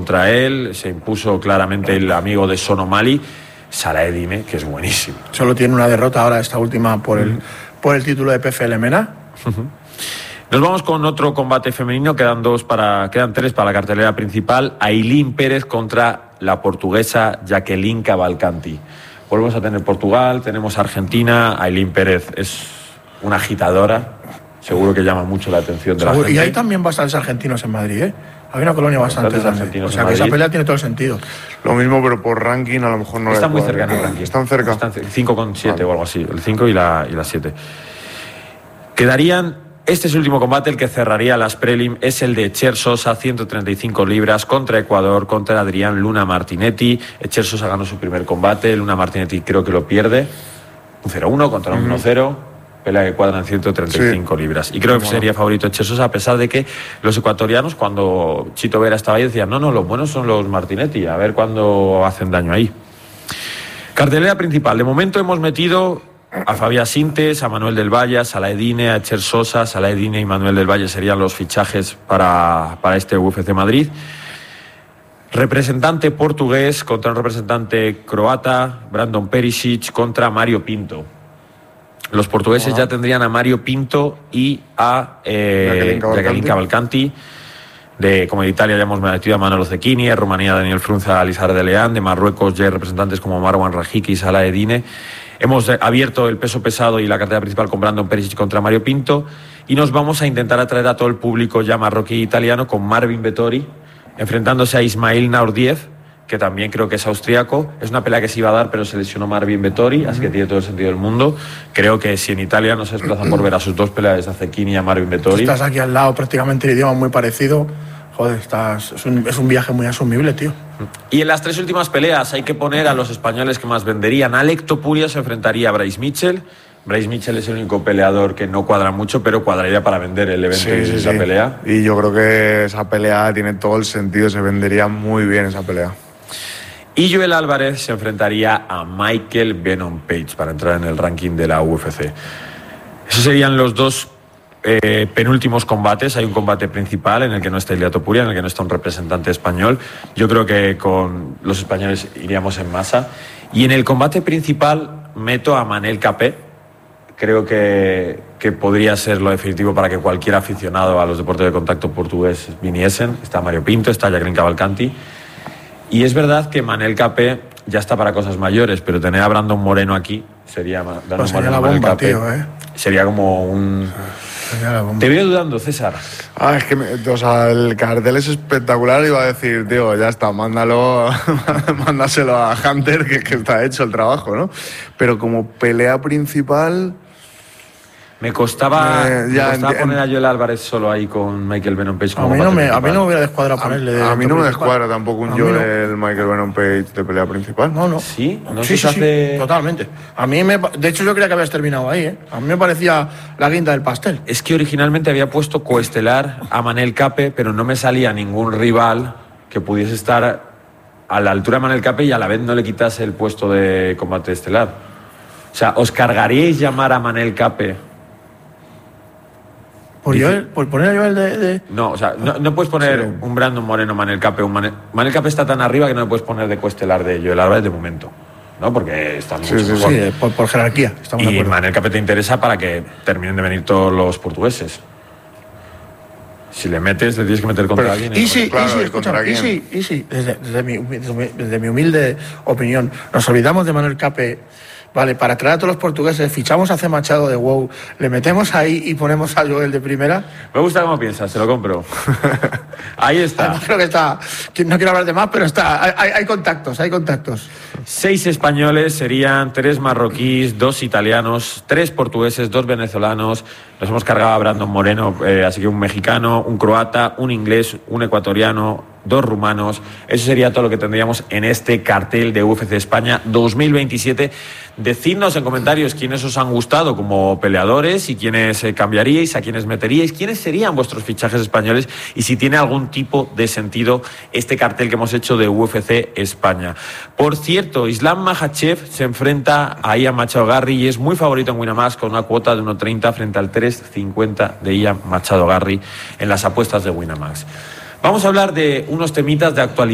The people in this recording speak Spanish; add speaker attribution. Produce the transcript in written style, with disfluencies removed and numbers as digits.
Speaker 1: contra él, se impuso claramente el amigo de Sean O'Malley, Salah-Eddine, que es buenísimo.
Speaker 2: Solo tiene una derrota ahora, esta última, por el título de PFL MENA.
Speaker 1: Nos vamos con otro combate femenino, quedan tres para la cartelera principal. Ailín Pérez contra la portuguesa Jacqueline Cavalcanti. Volvemos a tener Portugal, tenemos Argentina. Ailín Pérez es una agitadora, seguro que llama mucho la atención de la gente.
Speaker 2: Y hay también bastantes argentinos en Madrid, ¿eh? Hay una colonia bastante grande. O sea que esa pelea tiene todo el sentido.
Speaker 3: Lo mismo, pero por ranking a lo mejor no.
Speaker 1: Está muy cerca en el ranking.
Speaker 3: Están cerca.
Speaker 1: Están 5,7 o algo así. El 5 y la 7. Quedarían. Este es el último combate, el que cerraría las prelim, es el de Etxer Sosa, 135 libras, contra Ecuador, contra Adrián Luna Martinetti. Etxer Sosa ganó su primer combate, Luna Martinetti creo que lo pierde. Un 0-1 contra un 1-0, pelea que cuadran 135 libras. Y creo que sería favorito Etxer Sosa, a pesar de que los ecuatorianos, cuando Chito Vera estaba ahí, decían, no, los buenos son los Martinetti, a ver cuándo hacen daño ahí. Cartelera principal, de momento hemos metido a Fabián Sintes, a Manuel del Valle, a Salah-Eddine, a Etxer Sosa. Salah-Eddine y Manuel del Valle serían los fichajes para este UFC Madrid. Representante portugués contra un representante croata, Brandon Perisic contra Mario Pinto. Los portugueses ya tendrían a Mario Pinto y a Jacqueline Cavalcanti. Como de Italia ya hemos metido a Manolo Cecchini, de Rumanía Daniel Frunza, Alisar de Leán, de Marruecos ya hay representantes como Marwan Rajiki y Salah-Eddine. Hemos abierto el peso pesado y la cartera principal con Brandon Perisic contra Mario Pinto y nos vamos a intentar atraer a todo el público ya marroquí e italiano con Marvin Vettori enfrentándose a Ismail Naurdiev, que también creo que es austriaco. Es una pelea que se iba a dar pero se lesionó Marvin Vettori, así que tiene todo el sentido del mundo. Creo que si en Italia no se desplazan por ver a sus dos peleas, a Cecchini y a Marvin Vettori.
Speaker 2: Estás aquí al lado, prácticamente el idioma muy parecido. Joder, es un viaje muy asumible, tío.
Speaker 1: Y en las tres últimas peleas hay que poner a los españoles que más venderían. Alec Topuria se enfrentaría a Bryce Mitchell. Bryce Mitchell es el único peleador que no cuadra mucho, pero cuadraría para vender el evento y esa pelea.
Speaker 3: Y yo creo que esa pelea tiene todo el sentido, se vendería muy bien esa pelea.
Speaker 1: Y Joel Álvarez se enfrentaría a Michael Venom Page para entrar en el ranking de la UFC. Esos serían los dos penúltimos combates. Hay un combate principal en el que no está Ilia Topuria, en el que no está un representante español. Yo creo que con los españoles iríamos en masa. Y en el combate principal meto a Manel Capé. Creo que podría ser lo definitivo para que cualquier aficionado a los deportes de contacto portugués viniesen. Está Mario Pinto, está Jacqueline Cavalcanti. Y es verdad que Manel Capé ya está para cosas mayores, pero tener a Brandon Moreno aquí sería
Speaker 2: sería la bomba, tío,
Speaker 1: sería como un... Te veo dudando, César.
Speaker 3: Es que el cartel es espectacular. Iba a decir, tío, ya está, mándaselo a Hunter, que está hecho el trabajo, ¿no? Pero como pelea principal...
Speaker 1: Me costaba poner a Joel Álvarez solo ahí con Michael Venom Page.
Speaker 2: A mí no me hubiera descuadrado ponerle.
Speaker 3: A mí no me descuadra tampoco un Joel Michael Venom Page de pelea principal.
Speaker 2: No.
Speaker 1: ¿Sí?
Speaker 2: Sí, totalmente. De hecho, yo creía que habías terminado ahí, ¿eh? A mí me parecía la guinda del pastel.
Speaker 1: Es que originalmente había puesto coestelar a Manel Capé, pero no me salía ningún rival que pudiese estar a la altura de Manel Capé y a la vez no le quitase el puesto de combate estelar. O sea, ¿os cargaríais llamar a Manel Capé?
Speaker 2: ¿Por poner a Joel de...?
Speaker 1: No, o sea, no puedes poner un Brandon Moreno, Manel Capé, Manel Capé está tan arriba que no le puedes poner de coestelar de Joel Álvarez de momento, ¿no? Porque está mucho mejor.
Speaker 2: Sí, por jerarquía. Estamos de acuerdo.
Speaker 1: Manel Capé te interesa para que terminen de venir todos los Si le metes, le tienes que meter contra alguien.
Speaker 2: Desde mi humilde opinión, nos olvidamos de Manel Capé. Vale, para traer a todos los portugueses, fichamos a C. Machado de WoW, le metemos ahí y ponemos a Joel de primera.
Speaker 1: Me gusta cómo piensas, se lo compro. Ahí está.
Speaker 2: Creo que está. No quiero hablar de más, pero está. Hay contactos.
Speaker 1: 6 españoles serían 3 marroquíes, 2 italianos, 3 portugueses, 2 venezolanos. Nos hemos cargado a Brandon Moreno, así que un mexicano, un croata, un inglés, un ecuatoriano, 2 rumanos. Eso sería todo lo que tendríamos en este cartel de UFC España 2027. Decidnos en comentarios quiénes os han gustado como peleadores y quiénes cambiaríais, a quiénes meteríais, quiénes serían vuestros fichajes españoles y si tiene algún tipo de sentido este cartel que hemos hecho de UFC España. Por cierto, Islam Makhachev se enfrenta a Ian Machado Garry y es muy favorito en Winamax con una cuota de 1.30 frente al 3.50 de Ian Machado Garry en las apuestas de Winamax. Vamos a hablar de unos temitas de actualidad.